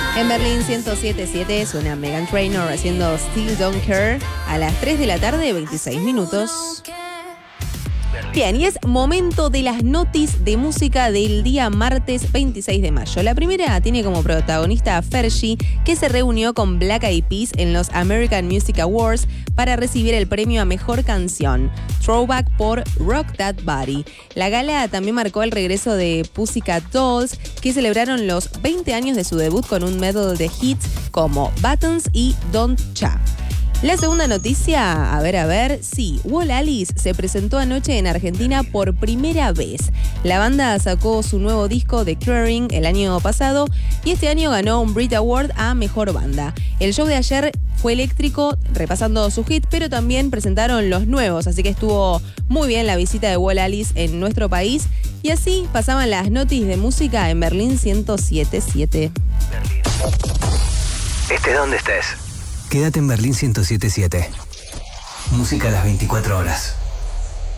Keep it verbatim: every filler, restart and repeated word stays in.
En Berlín ciento siete punto siete suena Meghan Trainor haciendo Still Don't Care a las tres de la tarde, veintiséis minutos. Bien, y es momento de las notis de música del día martes veintiséis de mayo. La primera tiene como protagonista a Fergie, que se reunió con Black Eyed Peas en los American Music Awards para recibir el premio a Mejor Canción, Throwback por Rock That Body. La gala también marcó el regreso de Pussycat Dolls, que celebraron los veinte años de su debut con un medley de hits como Buttons y Don't Cha. La segunda noticia, a ver, a ver, sí, Wall Alice se presentó anoche en Argentina por primera vez. La banda sacó su nuevo disco The Clearing el año pasado y este año ganó un Brit Award a Mejor Banda. El show de ayer fue eléctrico, repasando su hit, pero también presentaron los nuevos, así que estuvo muy bien la visita de Wall Alice en nuestro país. Y así pasaban las notis de música en Berlín ciento siete punto siete. Estés donde estés. Quédate en Berlín ciento siete punto siete. Música a las veinticuatro horas.